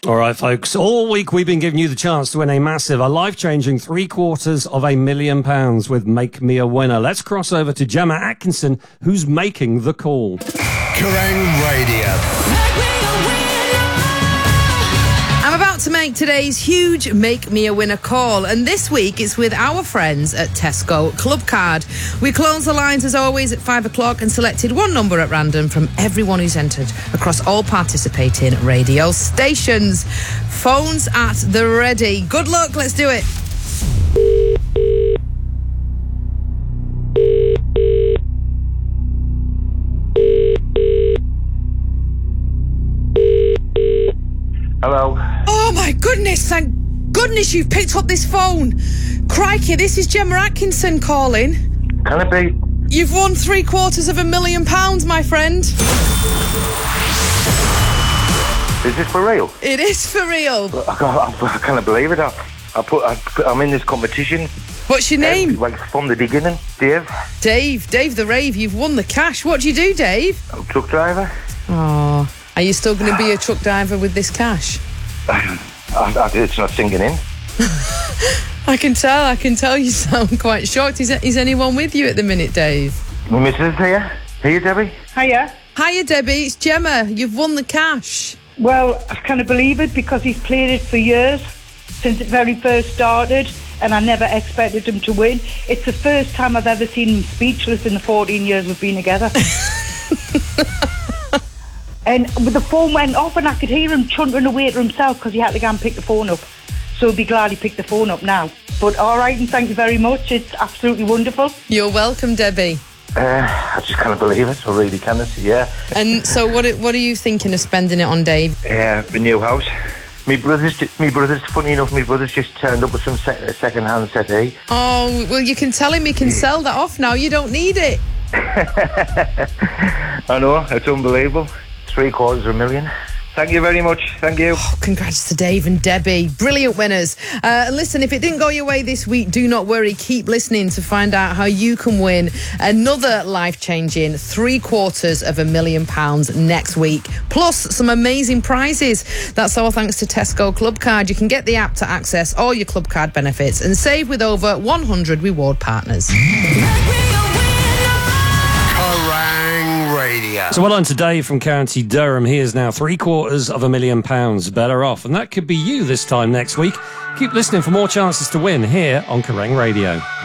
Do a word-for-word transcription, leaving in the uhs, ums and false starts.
All right, folks. All week we've been giving you the chance to win a massive, a life-changing three quarters of a million pounds with Make Me a Winner. Let's cross over to Gemma Atkinson, who's making the call. Kerrang Radio. Make me a winner. I'm about to make today's huge Make Me a Winner call, and this week it's with our friends at Tesco Clubcard. We closed the lines as always at five o'clock and selected one number at random from everyone who's entered across all participating radio stations. Phones at the ready. Good luck, let's do it. Hello. Oh my goodness, thank goodness you've picked up this phone. Crikey, this is Gemma Atkinson calling. Can it be? You've won three quarters of a million pounds, my friend. Is this for real? It is for real. I can't, I can't believe it. I, I put, I, I'm in this competition. What's your name? Um, like from the beginning, Dave. Dave. Dave the Rave. You've won the cash. What do you do, Dave? I'm a truck driver. Oh, are you still going to be a truck driver with this cash? I, I, it's not sinking in. I can tell. I can tell you sound quite shocked. Is, is anyone with you at the minute, Dave? My missus here. Here, Debbie. Hiya. Hiya, Debbie. It's Gemma. You've won the cash. Well, I can't believe it because he's played it for years, since it very first started, and I never expected him to win. It's the first time I've ever seen him speechless in the fourteen years we've been together. And the phone went off and I could hear him chuntering away to himself because he had to go and pick the phone up. So he'll be glad he picked the phone up now. But all right, and thank you very much. It's absolutely wonderful. You're welcome, Debbie. Uh, I just can't believe it. I really can't. Yeah. And so what what are you thinking of spending it on, Dave? Yeah, the new house. My brother's, just, my brother's, funny enough, my brother's just turned up with some se- second-hand settee. Oh, well, you can tell him he can sell that off now. You don't need it. I know, it's unbelievable. Three quarters of a million. Thank you very much. Thank you. Oh, congrats to Dave and Debbie. Brilliant winners. Uh, listen, if it didn't go your way this week, do not worry. Keep listening to find out how you can win another life-changing three quarters of a million pounds next week. Plus some amazing prizes. That's all thanks to Tesco Clubcard. You can get the app to access all your Clubcard benefits and save with over one hundred reward partners. Kerrang Radio. So well done to Dave from County Durham. He is now three quarters of a million pounds better off. And that could be you this time next week. Keep listening for more chances to win here on Kerrang Radio.